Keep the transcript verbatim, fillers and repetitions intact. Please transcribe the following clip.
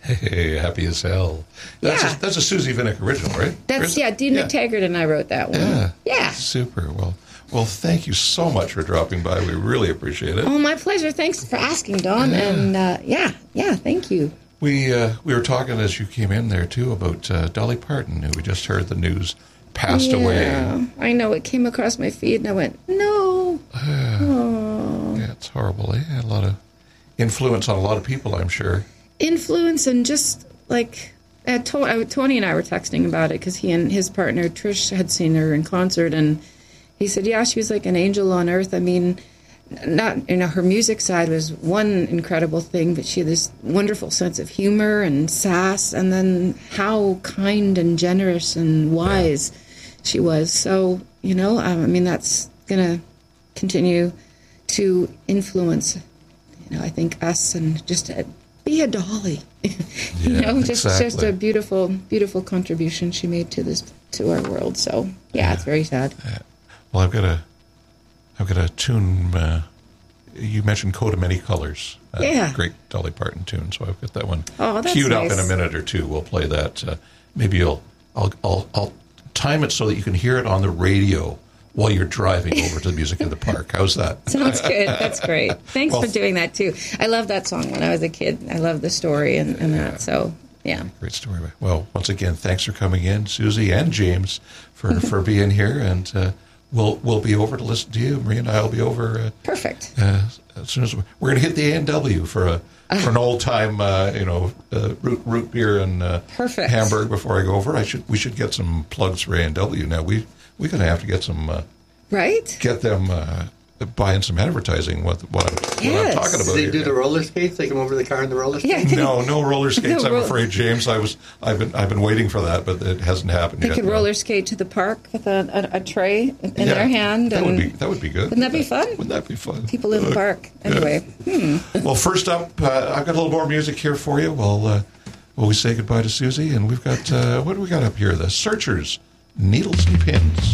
Hey, happy as hell. That's, Yeah. a, that's a Susie Vinnick original, right? That's, yeah, Dean yeah. McTaggart and I wrote that one. Yeah. Yeah. Super. Well, well, thank you so much for dropping by. We really appreciate it. Oh, my pleasure. Thanks for asking, Dawn. Yeah. And, uh, yeah, yeah, thank you. We uh, we were talking as you came in there, too, about uh, Dolly Parton, who we just heard the news passed yeah, away. I know. It came across my feed, and I went, no. Oh. Yeah, it's horrible. Eh? A lot of influence on a lot of people, I'm sure. Influence and just, like, uh, to- Tony and I were texting about it because he and his partner, Trish, had seen her in concert, and he said, yeah, she was like an angel on earth. I mean, not, you know, her music side was one incredible thing, but she had this wonderful sense of humor and sass, and then how kind and generous and wise she was. So, you know, um, I mean, that's going to continue to influence, you know, I think us and just uh, be a Dolly. you Yeah, know, just exactly. just a beautiful, beautiful contribution she made to this, to our world. So, yeah, it's very sad. Well, I've got a, I've got a tune. Uh, you mentioned "Coat of Many Colors." Uh, Yeah. Great Dolly Parton tune. So I've got that one Oh, that's queued up in a nice. minute or two. We'll play that. Uh, maybe you'll, I'll, I'll, I'll time it so that you can hear it on the radio while you're driving over to the Music in the Park. How's that? Sounds good. That's great. Thanks Well, for doing that, too. I loved that song when I was a kid. I loved the story and, and that. So, yeah. Great story. Well, once again, thanks for coming in, Susie and James, for, for being here. And uh, we'll we'll be over to listen to you. Maria and I will be over. Uh, Perfect. Uh, as soon as we're, we're going to hit the A and W for a for an old time, uh, you know, uh, root root beer and uh, Perfect. Hamburg before I go over. I should we should get some plugs for A and W now. We we're going to have to get some uh, Right? get them uh, buying some advertising. What what, I'm, what I'm Yes. talking about They here. do the roller skates. They come over to the car in the roller Yeah. skates. no, no roller skates. No I'm ro- afraid, James. I was I've been I've been waiting for that, but it hasn't happened They yet. could no. roller skate to the park with a, a, a tray in Yeah, their hand. That and would be that would be good. Wouldn't that be fun? Wouldn't that be fun? People in the park. Anyway. Hmm. Well, first up, uh, I've got a little more music here for you. Well, uh, well, we say goodbye to Susie, and we've got uh, what do we got up here? The Searchers, Needles and Pins.